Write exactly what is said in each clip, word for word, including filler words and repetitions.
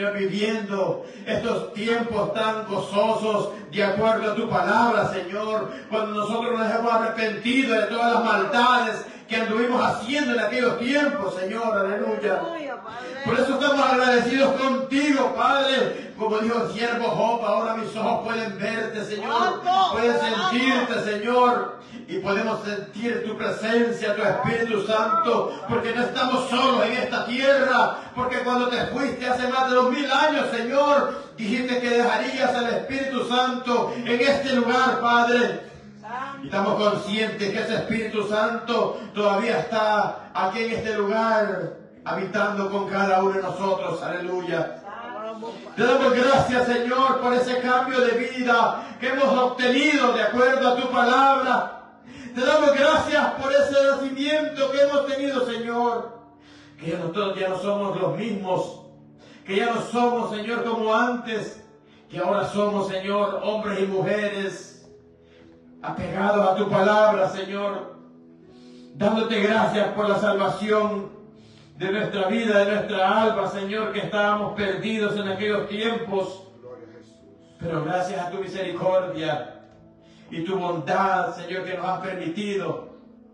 Señor, viviendo estos tiempos tan gozosos de acuerdo a tu palabra, Señor, cuando nosotros nos hemos arrepentido de todas las maldades que anduvimos haciendo en aquellos tiempos, Señor, aleluya. Por eso estamos agradecidos contigo, Padre. Como dijo el siervo Job, ahora mis ojos pueden verte, Señor, pueden sentirte, Señor, y podemos sentir tu presencia, tu Espíritu Santo, porque no estamos solos en esta tierra, porque cuando te fuiste hace más de dos mil años, Señor, dijiste que dejarías al Espíritu Santo en este lugar, Padre. Y estamos conscientes que ese Espíritu Santo todavía está aquí en este lugar, habitando con cada uno de nosotros. Aleluya. Te damos gracias, Señor, por ese cambio de vida que hemos obtenido de acuerdo a tu palabra. Te damos gracias por ese nacimiento que hemos tenido, Señor. Que ya nosotros ya no somos los mismos. Que ya no somos, Señor, como antes. Que ahora somos, Señor, hombres y mujeres apegados a tu palabra, Señor, dándote gracias por la salvación de nuestra vida, de nuestra alma, Señor, que estábamos perdidos en aquellos tiempos, pero gracias a tu misericordia y tu bondad, Señor, que nos has permitido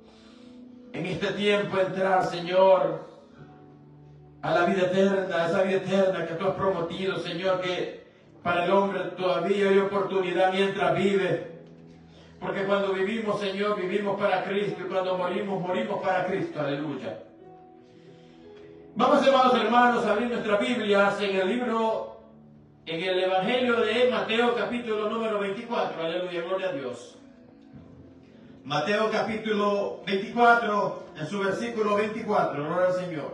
en este tiempo entrar, Señor, a la vida eterna, a esa vida eterna que tú has prometido, Señor, que para el hombre todavía hay oportunidad mientras vive. Porque cuando vivimos, Señor, vivimos para Cristo, y cuando morimos, morimos para Cristo. Aleluya. Vamos, amados hermanos, a abrir nuestras Biblias en el libro, en el Evangelio de Mateo, capítulo número veinticuatro. Aleluya, gloria a Dios. Mateo, capítulo veinticuatro, en su versículo veinticuatro. Gloria al Señor.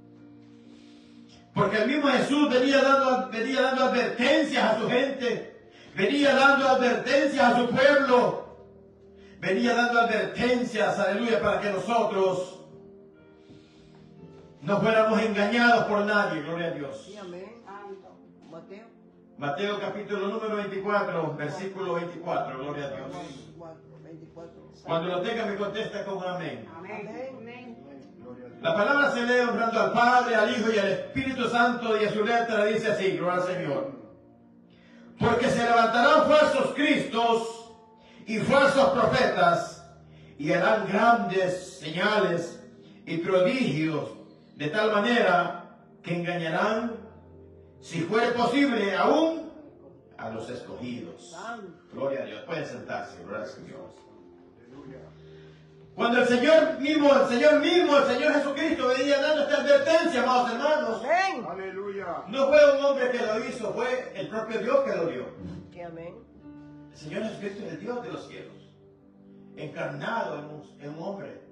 Porque el mismo Jesús venía dando, venía dando advertencias a su gente, venía dando advertencias a su pueblo. Venía dando advertencias, aleluya, para que nosotros no fuéramos engañados por nadie, gloria a Dios. Sí, amén. Mateo. Mateo capítulo número veinticuatro, versículo veinticuatro, gloria a Dios. veinticuatro. Cuando lo tenga me contesta con amén. Amén. Amén. La palabra se lee honrando al Padre, al Hijo y al Espíritu Santo, y a su letra dice así, gloria al Señor. Porque se levantarán falsos cristos y falsos profetas, y harán grandes señales y prodigios, de tal manera que engañarán, si fuere posible, aún a los escogidos. Gloria a Dios. Pueden sentarse, gloria al Señor. Cuando el Señor mismo, el Señor mismo, el Señor Jesucristo venía dando esta advertencia, amados hermanos. Amén. Aleluya. No fue un hombre que lo hizo, fue el propio Dios que lo dio. Sí, amén. El Señor Jesucristo es el Dios de los cielos, encarnado en un, en un hombre.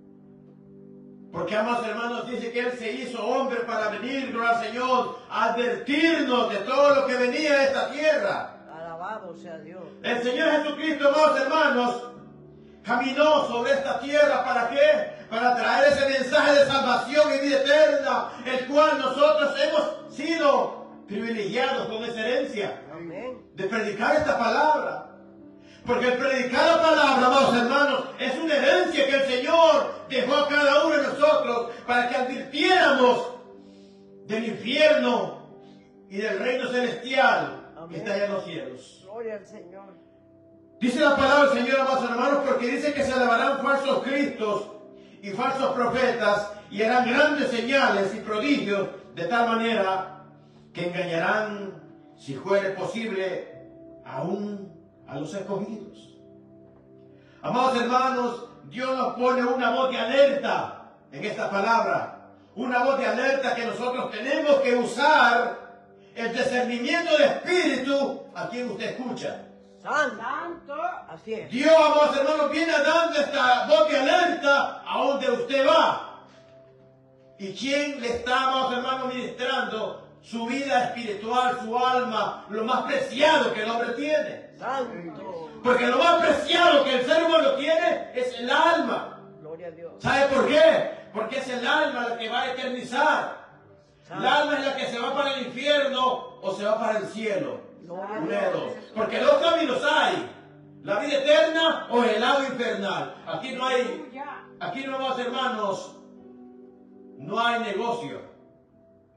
Porque, amados hermanos, dice que Él se hizo hombre para venir, gloria al Señor, a advertirnos de todo lo que venía de esta tierra. Alabado sea Dios. El Señor Jesucristo, amados hermanos, caminó sobre esta tierra, ¿para qué? Para traer ese mensaje de salvación y vida eterna, el cual nosotros hemos sido privilegiados con esa herencia. Amén. De predicar esta palabra. Porque el predicar la palabra, amados hermanos, es una herencia que el Señor dejó a cada uno de nosotros para que advirtiéramos del infierno y del reino celestial. Amén. Que está allá en los cielos. Gloria al Señor. Dice la palabra del Señor, amados hermanos, porque dice que se levantarán falsos cristos y falsos profetas y harán grandes señales y prodigios, de tal manera que engañarán, si fuere posible, aún a los escogidos. Amados hermanos, Dios nos pone una voz de alerta en esta palabra, una voz de alerta que nosotros tenemos que usar el discernimiento de espíritu a quien usted escucha. Santo. Así es. Dios, amados hermanos, viene dando esta voz de alerta a donde usted va. ¿Y quién le está, amados hermanos, ministrando su vida espiritual, su alma, lo más preciado que el hombre tiene? Santo. Porque lo más preciado que el ser humano tiene es el alma. Gloria a Dios. ¿Sabe por qué? Porque es el alma la que va a eternizar. El alma es la que se va para el infierno o se va para el cielo. Gloria a Una de dos. Dios. Porque dos caminos hay: la vida eterna o el lago infernal. Aquí no hay, aquí no, amados hermanos, no hay negocio.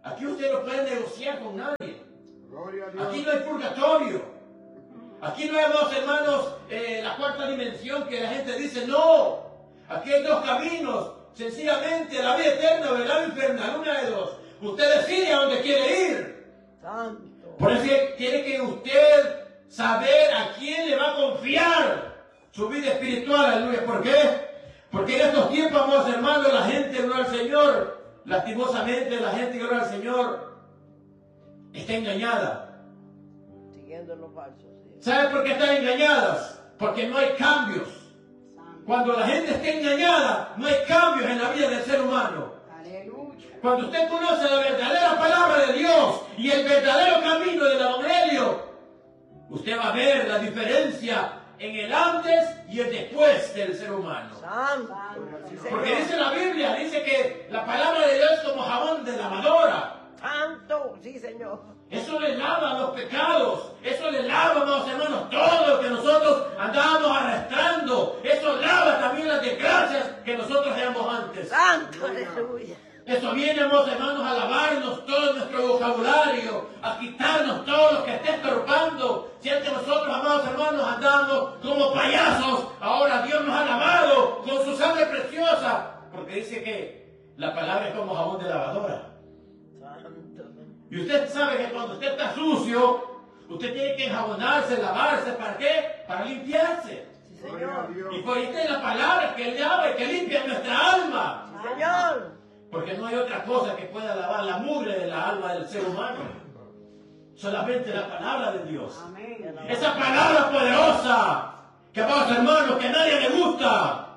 Aquí usted no puede negociar con nadie. Gloria a Dios. Aquí no hay purgatorio. Aquí no hay, dos hermanos, eh, la cuarta dimensión que la gente dice, no. Aquí hay dos caminos. Sencillamente, la vida eterna o el lado infernal, una de dos. Usted decide a dónde quiere ir. Santo. Por eso tiene que usted saber a quién le va a confiar su vida espiritual. Aleluya. ¿Por qué? Porque en estos tiempos, amados hermanos, la gente, gloria al Señor, lastimosamente la gente, gloria al Señor, está engañada. Siguiendo los falsos. Sí. ¿Sabe por qué están engañadas? Porque no hay cambios. Cuando la gente está engañada, no hay cambios en la vida del ser humano. Aleluya. Cuando usted conoce la verdadera palabra de Dios y el verdadero camino del Evangelio, usted va a ver la diferencia en el antes y el después del ser humano. Santo. Sí, Porque Señor. dice la Biblia, dice que la palabra de Dios es como jabón de lavadora. Santo. Sí, Señor. Eso le lava los pecados. Eso le lava, amados hermanos, todo lo que nosotros andábamos arrastrando. Eso lava también las desgracias que nosotros éramos antes. Santo. Aleluya. Eso viene, amados hermanos, a lavarnos todo nuestro vocabulario, a quitarnos todo lo que esté estorbando. Si antes nosotros, amados hermanos, andamos como payasos, ahora Dios nos ha lavado con su sangre preciosa. Porque dice que la palabra es como jabón de lavadora. Santo. Y usted sabe que cuando usted está sucio, usted tiene que enjabonarse, lavarse. ¿Para qué? Para limpiarse. Sí, Gloria a Señor. Dios. Y por esta es la palabra que Él lava y que limpia nuestra alma. Sí, Señor. Porque no hay otra cosa que pueda lavar la mugre de la alma del ser humano. Solamente la palabra de Dios. Amén. Esa palabra poderosa que, amados hermanos, que a nadie le gusta.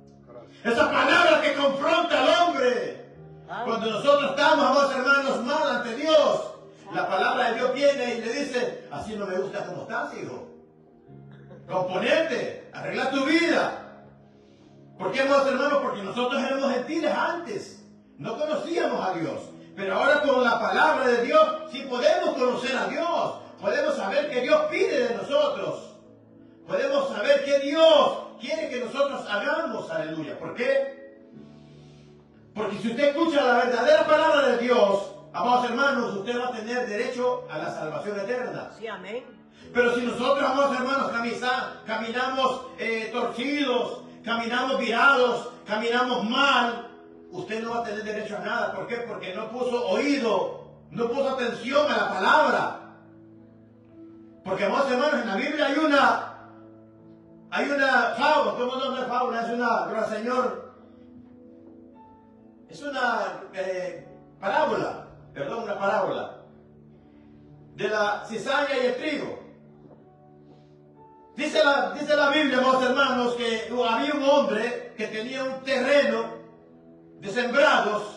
Esa palabra que confronta al hombre. Cuando nosotros estamos, amados hermanos, mal ante Dios, la palabra de Dios viene y le dice, así no me gusta como estás, hijo. Componente, arregla tu vida. ¿Por qué, amados hermanos? Porque nosotros éramos gentiles antes. No conocíamos a Dios. Pero ahora con la palabra de Dios, sí podemos conocer a Dios. Podemos saber qué Dios pide de nosotros. Podemos saber qué Dios quiere que nosotros hagamos. Aleluya. ¿Por qué? Porque si usted escucha la verdadera palabra de Dios, amados hermanos, usted va a tener derecho a la salvación eterna. Sí, amén. Pero si nosotros, amados hermanos, camisa, caminamos eh, torcidos, caminamos virados, caminamos mal, usted no va a tener derecho a nada. ¿Por qué? Porque no puso oído, no puso atención a la palabra. Porque, amados hermanos, en la Biblia hay una, hay una fábula, ¿cómo no es fábula? Es una, pero Señor, es una eh, parábola, perdón, una parábola, de la cizaña y el trigo. Dice la, dice la Biblia, amados hermanos, que había un hombre que tenía un terreno de sembrados,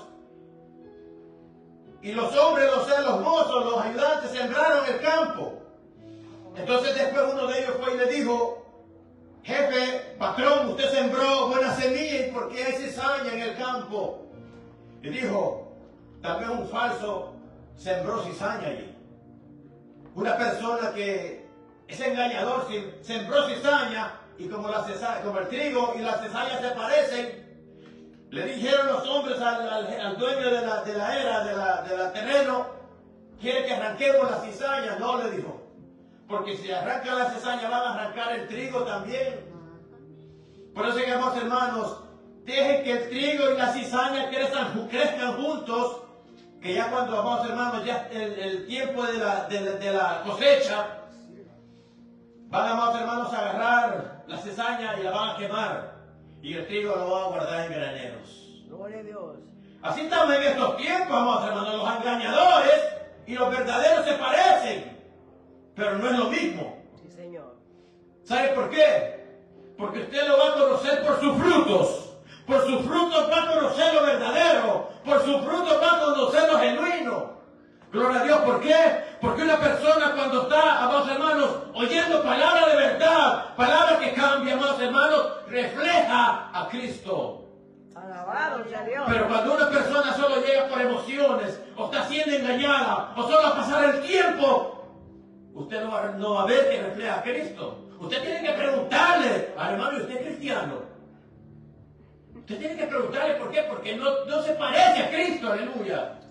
y los hombres, o sea, los mozos, los ayudantes, sembraron el campo. Entonces después uno de ellos fue y le dijo, jefe, patrón, usted sembró buena semilla, ¿y por qué hay cizaña en el campo? Y dijo, tal vez un falso sembró cizaña allí. Una persona que es engañador, sembró cizaña, y como, la cizaña, como el trigo y la cizaña se parecen, le dijeron los hombres al, al, al dueño de la, de la era, de la, de la terreno, ¿quiere que arranquemos la cizaña? No, le dijo, porque si arrancan la cizaña van a arrancar el trigo también. Por eso, amados hermanos, dejen que el trigo y la cizaña crezcan, crezcan juntos, que ya cuando, amados hermanos, ya el, el tiempo de la, de, de la cosecha, van, amados hermanos, a agarrar la cizaña y la van a quemar. Y el trigo lo van a guardar en graneros. Gloria a Dios. Así estamos en estos tiempos, amados hermanos. Los engañadores y los verdaderos se parecen, pero no es lo mismo. Sí, Señor. ¿Sabe por qué? Porque usted lo va a conocer por sus frutos. Por sus frutos va a conocer lo verdadero. Por sus frutos va a conocer lo genuino. Gloria a Dios. ¿Por qué? Porque una persona cuando está, amados hermanos, oyendo palabra de verdad, palabra que cambia, amados hermanos, refleja a Cristo. Alabado sea Dios. Pero cuando una persona solo llega por emociones, o está siendo engañada, o solo a pasar el tiempo, usted no va, no va a ver que refleja a Cristo. Usted tiene que preguntarle, hermano, ¿usted es cristiano? Usted tiene que preguntarle por qué, porque no, no se parece a Cristo, aleluya.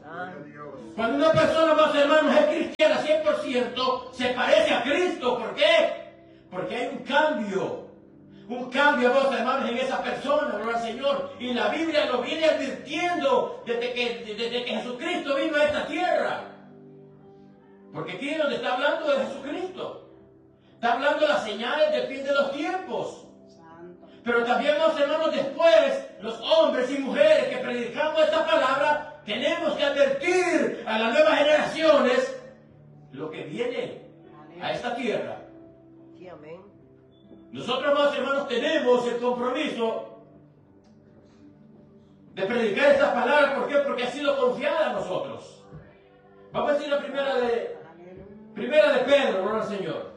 Cuando una persona, más hermanos, es cristiana cien por ciento, se parece a Cristo. ¿Por qué? Porque hay un cambio. Un cambio, vos hermanos, en esa persona, gloria al Señor. Y la Biblia lo viene advirtiendo desde que, desde que Jesucristo vino a esta tierra. Porque aquí es donde está hablando de Jesucristo. Está hablando de las señales del fin de los tiempos. Pero también, vos hermanos, después, los hombres y mujeres que predicamos esta palabra, tenemos que advertir a las nuevas generaciones lo que viene a esta tierra. Sí, amén. Nosotros, más hermanos, tenemos el compromiso de predicar estas palabras. ¿Por qué? Porque ha sido confiada a nosotros. Vamos a decir la primera de, primera de Pedro, gloria al Señor.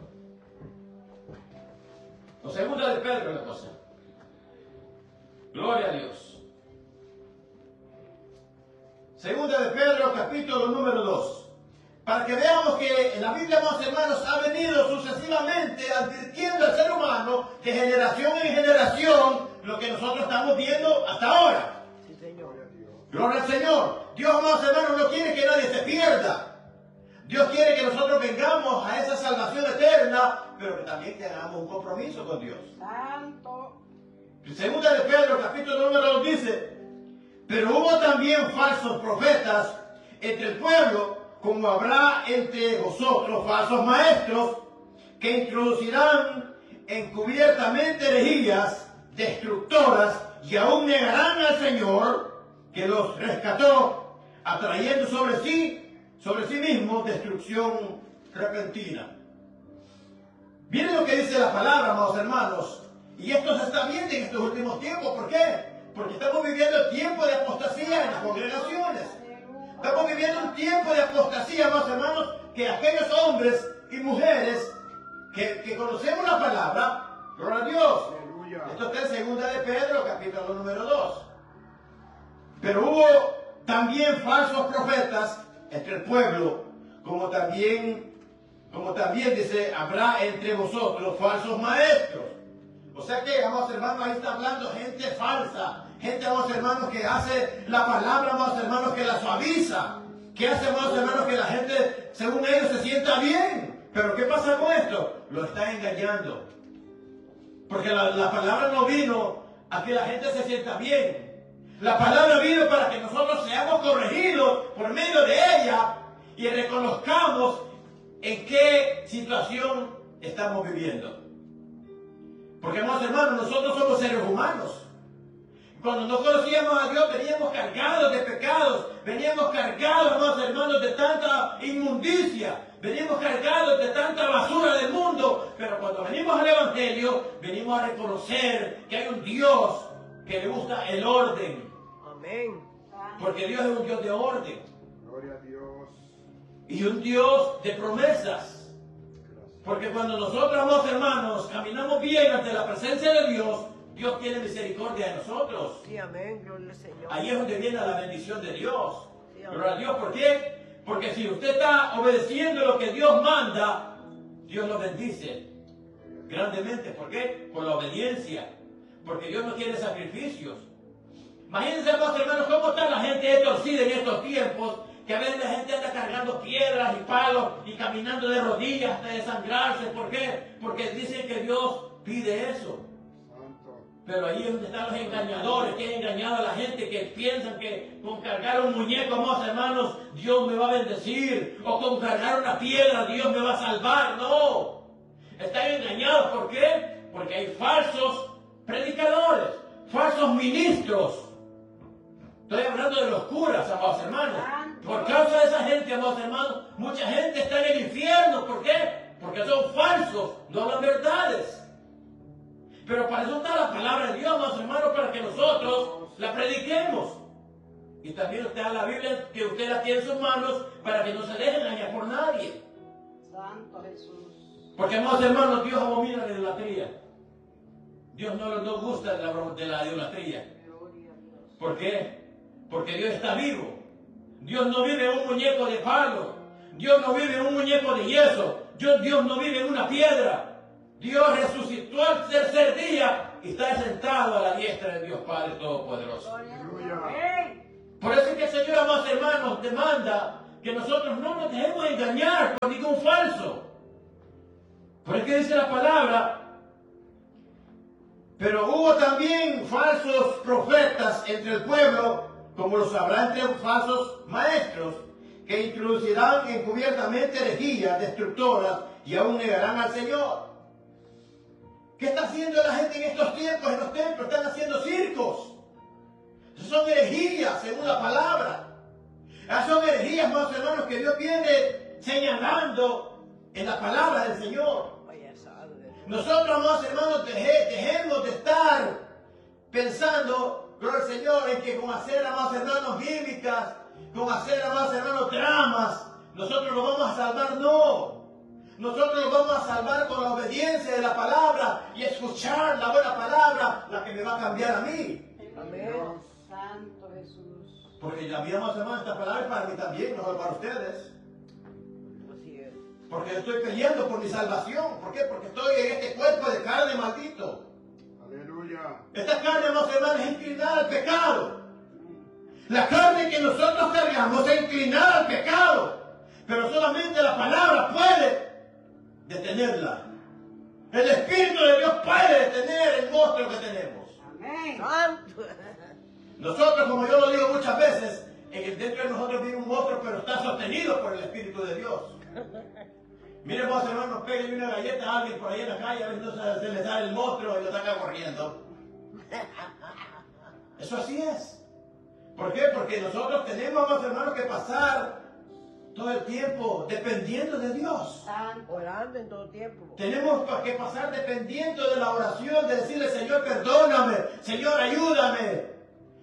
O segunda de Pedro, la cosa. Gloria a Dios. Segunda de Pedro, capítulo número dos. Para que veamos que en la Biblia, más hermanos, ha venido sucesivamente advirtiendo al ser humano de generación en generación lo que nosotros estamos viendo hasta ahora. Sí, Señor. Gloria al Señor. Dios, más hermanos, no quiere que nadie se pierda. Dios quiere que nosotros vengamos a esa salvación eterna, pero que también que hagamos un compromiso con Dios. Santo. Segunda de Pedro, capítulo número dos dice: pero hubo también falsos profetas entre el pueblo, como habrá entre vosotros falsos maestros, que introducirán encubiertamente herejías destructoras y aún negarán al Señor que los rescató, atrayendo sobre sí, sobre sí mismos destrucción repentina. Miren lo que dice la palabra, amados hermanos, y esto se está viendo en estos últimos tiempos. ¿Por qué? Porque estamos viviendo el tiempo de apostasía en las congregaciones. Estamos viviendo un tiempo de apostasía, amados hermanos, que aquellos hombres y mujeres que, que conocemos la palabra, gloria a Dios. Aleluya. Esto está en segunda de Pedro, capítulo número dos. Pero hubo también falsos profetas entre el pueblo, como también, como también dice, habrá entre vosotros falsos maestros. O sea que, amados hermanos, ahí está hablando gente falsa. Gente, amados hermanos, que hace la palabra, amados hermanos, que la suaviza. Que hace, amados hermanos, que la gente, según ellos, se sienta bien. Pero ¿qué pasa con esto? Lo está engañando. Porque la, la palabra no vino a que la gente se sienta bien. La palabra vino para que nosotros seamos corregidos por medio de ella y reconozcamos en qué situación estamos viviendo. Porque, amados hermanos, nosotros somos seres humanos. Cuando no conocíamos a Dios, veníamos cargados de pecados, veníamos cargados, amados hermanos, de tanta inmundicia, veníamos cargados de tanta basura del mundo. Pero cuando venimos al Evangelio, venimos a reconocer que hay un Dios que le gusta el orden. Amén. Porque Dios es un Dios de orden. Gloria a Dios. Y un Dios de promesas. Porque cuando nosotros, amados hermanos, caminamos bien ante la presencia de Dios, Dios tiene misericordia de nosotros. Sí, amén. Gloria al Señor. Ahí es donde viene la bendición de Dios. Sí, Gloria a Dios, ¿por qué? Porque si usted está obedeciendo lo que Dios manda, Dios lo bendice grandemente. ¿Por qué? Por la obediencia. Porque Dios no quiere sacrificios. Imagínense, amados hermanos, cómo está la gente torcida en estos tiempos, que a veces la gente anda cargando piedras y palos y caminando de rodillas hasta desangrarse. ¿Por qué? Porque dicen que Dios pide eso. Pero ahí es donde están los engañadores, que han engañado a la gente, que piensan que con cargar un muñeco, amados hermanos, Dios me va a bendecir, o con cargar una piedra, Dios me va a salvar. No, están engañados. ¿Por qué? Porque hay falsos predicadores, falsos ministros. Estoy hablando de los curas, amados hermanos. Por causa de esa gente, amados hermanos, mucha gente está en el infierno. ¿Por qué? Porque son falsos, no hablan verdades. Pero para eso está la palabra de Dios, amados hermanos, para que nosotros la prediquemos. Y también está la Biblia, que usted la tiene en sus manos, para que no se deje engañar por nadie. Santo Jesús. Porque, amados hermanos, Dios abomina la idolatría. Dios no nos gusta de la, de la idolatría. ¿Por qué? Porque Dios está vivo. Dios no vive en un muñeco de palo. Dios no vive en un muñeco de yeso. Dios, Dios no vive en una piedra. Dios resucitó al tercer día y está sentado a la diestra de Dios Padre Todopoderoso. Aleluya. Por eso es que el Señor, amados hermanos, demanda que nosotros no nos dejemos engañar por ningún falso. Por eso que dice la palabra, pero hubo también falsos profetas entre el pueblo, como los habrá entre falsos maestros, que introducirán encubiertamente herejías destructoras y aún negarán al Señor. ¿Qué está haciendo la gente en estos tiempos, en los templos? Están haciendo circos. Son herejías, según la palabra. Esas son herejías, amados hermanos, que Dios viene señalando en la palabra del Señor. Nosotros, amados hermanos, deje, dejemos de estar pensando, gloria al Señor, en que con hacer, amados hermanos, bíblicas, con hacer, amados hermanos, dramas, nosotros nos vamos a salvar. No. Nosotros nos vamos a salvar con la obediencia de la palabra y escuchar la buena palabra, la que me va a cambiar a mí. Amén. Santo Jesús. Porque la vida, amados hermanos, esta palabra es para mí también, no solo para ustedes. Así es. Porque estoy peleando por mi salvación. ¿Por qué? Porque estoy en este cuerpo de carne maldito. Aleluya. Esta carne, amados hermanos, es inclinada al pecado. La carne que nosotros cargamos es inclinada al pecado. Pero solamente la palabra puede detenerla. El Espíritu de Dios puede detener el monstruo que tenemos. Amén. Santo. Nosotros, como yo lo digo muchas veces, en el dentro de nosotros vive un monstruo, pero está sostenido por el Espíritu de Dios. Miren, vos hermanos, peguen una galleta a alguien por ahí en la calle, a ver si se, se le sale el monstruo y lo saca corriendo. Eso así es. ¿Por qué? Porque nosotros tenemos, amados hermanos, que pasar todo el tiempo dependiendo de Dios. Santo. Orando en todo tiempo. Tenemos que pasar dependiendo de la oración, de decirle, Señor, perdóname, Señor, ayúdame.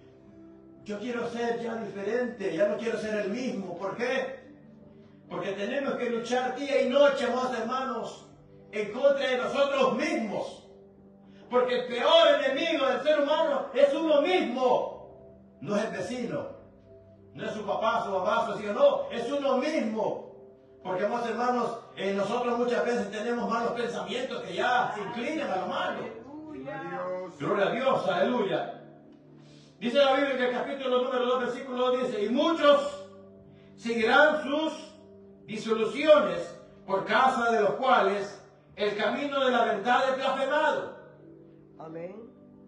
Yo quiero ser ya diferente, ya no quiero ser el mismo. ¿Por qué? Porque tenemos que luchar día y noche, amados hermanos, en contra de nosotros mismos. Porque el peor enemigo del ser humano es uno mismo. No es el vecino, no es su papá, su mamá, su hijo, no, es uno mismo. Porque, amados hermanos, eh, nosotros muchas veces tenemos malos pensamientos que ya se inclinan a lo malo. Aleluya. Gloria a Dios, aleluya. Dice la Biblia en el capítulo número dos, versículo dos, dice, y muchos seguirán sus disoluciones, por causa de los cuales el camino de la verdad es blasfemado. Amén.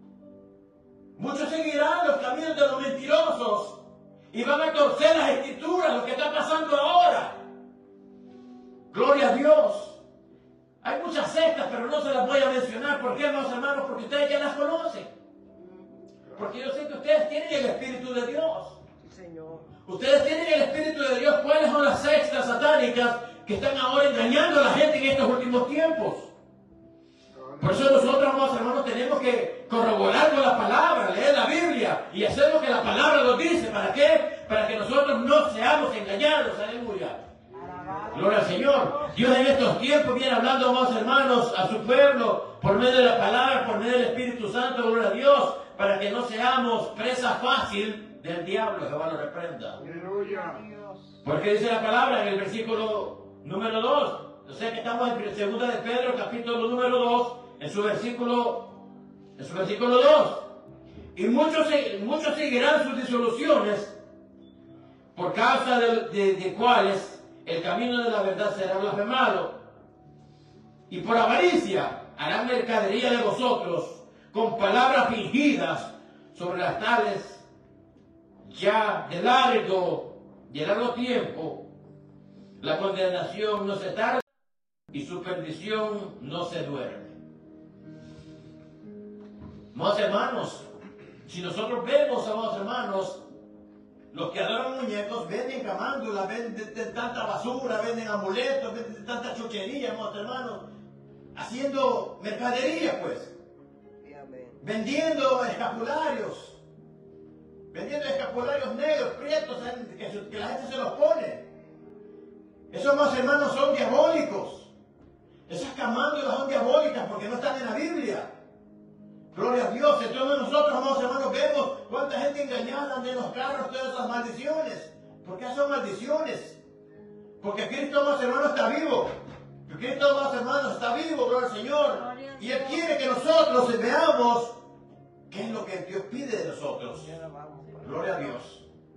Muchos seguirán los caminos de los mentirosos y van a torcer las escrituras, lo que está pasando ahora. Gloria a Dios. Hay muchas sectas, pero no se las voy a mencionar. ¿Por qué, hermanos hermanos? Porque ustedes ya las conocen. Porque yo sé que ustedes tienen el Espíritu de Dios. Sí, Señor. Ustedes tienen el Espíritu de Dios. ¿Cuáles son las sectas satánicas que están ahora engañando a la gente en estos últimos tiempos? Por eso nosotros, amados hermanos, tenemos que corroborar con la palabra, leer la Biblia y hacer lo que la palabra nos dice. ¿Para qué? Para que nosotros no seamos engañados. Aleluya. Gloria al Señor. Dios en estos tiempos viene hablando, amados hermanos, a su pueblo por medio de la palabra, por medio del Espíritu Santo. Gloria a Dios. Para que no seamos presa fácil del diablo. Jehová lo reprenda. Aleluya. Porque dice la palabra en el versículo número dos. Yo sé que estamos en segunda de Pedro, capítulo número dos, en su versículo, en su versículo dos. Y muchos, muchos seguirán sus disoluciones, por causa de, de, de cuales el camino de la verdad será blasfemado. Y por avaricia harán mercadería de vosotros, con palabras fingidas, sobre las tales ya de largo, de largo tiempo, la condenación no se tarda y su perdición no se duerme. Amados hermanos, si nosotros vemos, amados hermanos, los que adoran muñecos venden camándulas, venden tanta basura, venden amuletos, venden tanta chuchería, amados hermanos, haciendo mercadería, pues. Vendiendo escapularios, vendiendo escapularios negros, prietos, que, que la gente se los pone. Esos, más hermanos, son diabólicos. Esas camándulas son diabólicas porque no están en la Biblia. Gloria a Dios. Entonces nosotros, amados hermanos, vemos cuánta gente engañada anda en los carros, todas esas maldiciones. ¿Por qué son maldiciones? Porque Cristo, amados hermanos, está vivo. Cristo, amados hermanos, está vivo, gloria al Señor. Y Él quiere que nosotros veamos qué es lo que Dios pide de nosotros. Gloria a Dios.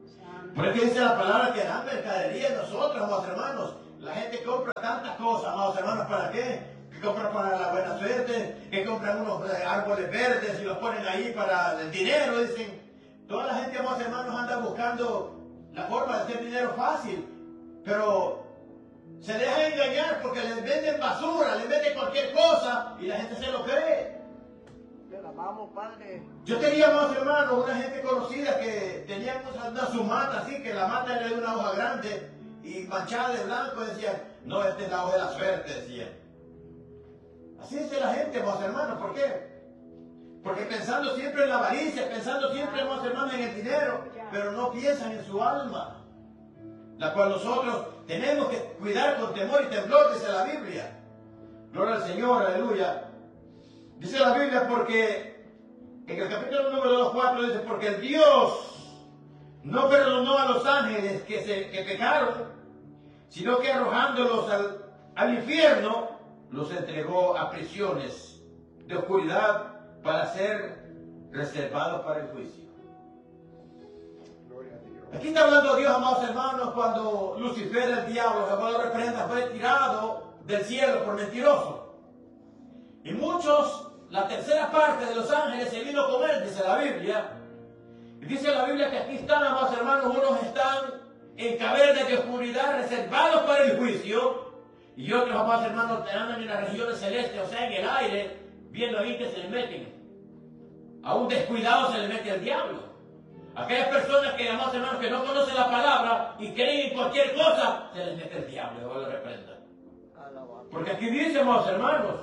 Por eso dice la palabra que dan mercadería en nosotros, amados hermanos. La gente compra tantas cosas, amados hermanos, ¿para qué? Que compran para la buena suerte, que compran unos árboles verdes y los ponen ahí para el dinero, dicen. Toda la gente, amados hermanos, anda buscando la forma de hacer dinero fácil, pero se dejan engañar porque les venden basura, les venden cualquier cosa y la gente se lo cree. Te la vamos, Padre. Yo tenía, amados hermanos, una gente conocida que tenía una su mata así, que la mata era de una hoja grande y manchada de blanco, decían, no, esta es la hoja de la suerte, decían. Así dice la gente, amados hermanos, ¿por qué? Porque pensando siempre en la avaricia, pensando siempre, amados hermanos, en el dinero, pero no piensan en su alma, la cual nosotros tenemos que cuidar con temor y temblor, dice la Biblia. Gloria al Señor, aleluya. Dice la Biblia porque en el capítulo número dos, cuatro dice, porque el Dios no perdonó a los ángeles que, se, que pecaron, sino que arrojándolos al, al infierno, los entregó a prisiones de oscuridad para ser reservados para el juicio. Gloria a Dios. Aquí está hablando Dios, amados hermanos, cuando Lucifer, el diablo, que lo reprenda, fue tirado del cielo por mentiroso. Y muchos, la tercera parte de los ángeles se vino con él, dice la Biblia. Y dice la Biblia que aquí están, amados hermanos, unos están en cavernas de oscuridad reservados para el juicio, y otros, amados hermanos, andan en las regiones celestes, o sea, en el aire, viendo ahí que se les meten. A un descuidado se les mete el diablo. Aquellas personas que, amados hermanos, que no conocen la palabra y creen en cualquier cosa, se les mete el diablo, y lo reprenda. Porque aquí dice, amados hermanos,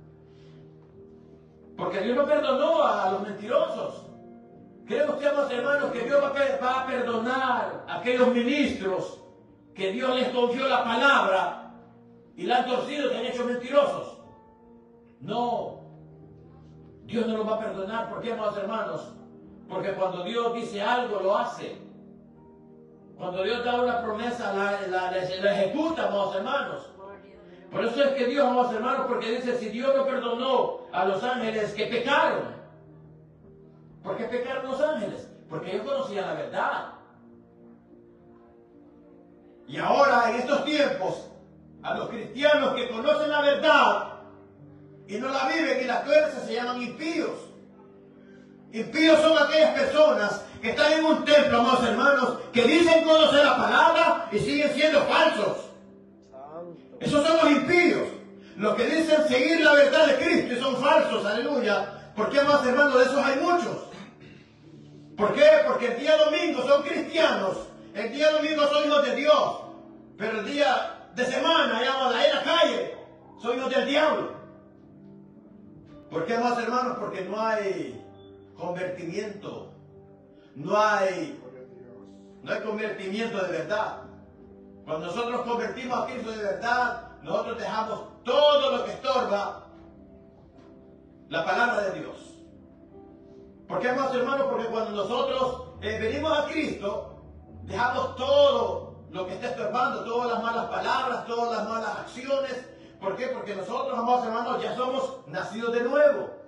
porque Dios no perdonó a los mentirosos. ¿Cree usted, amados hermanos, que Dios va a perdonar a aquellos ministros que Dios les confió la palabra y la han torcido, que han hecho mentirosos? No. Dios no los va a perdonar. ¿Por qué, amados hermanos? Porque cuando Dios dice algo, lo hace. Cuando Dios da una promesa, la, la, la, la ejecuta, amados hermanos. Por eso es que Dios, amados hermanos, porque dice, si Dios no perdonó a los ángeles que pecaron. ¿Por qué pecaron los ángeles? Porque ellos conocían la verdad. Y ahora, en estos tiempos, a los cristianos que conocen la verdad y no la viven y la tuercen, se llaman impíos. Impíos son aquellas personas que están en un templo, amados hermanos, que dicen conocer la palabra y siguen siendo falsos. Esos son los impíos, los que dicen seguir la verdad de Cristo y son falsos, aleluya. ¿Por qué, amados hermanos? De esos hay muchos. ¿Por qué? Porque el día domingo son cristianos, el día domingo son hijos de Dios, pero el día de semana, allá en la calle, son hijos del diablo. ¿Por qué, amados hermanos? Porque no hay convertimiento, no hay, no hay convertimiento de verdad. Cuando nosotros convertimos a Cristo de verdad, nosotros dejamos todo lo que estorba la palabra de Dios. ¿Por qué, amados hermanos? Porque cuando nosotros eh, venimos a Cristo, dejamos todo lo que está estorbando, todas las malas palabras, todas las malas acciones. ¿Por qué? Porque nosotros, amados hermanos, ya somos nacidos de nuevo.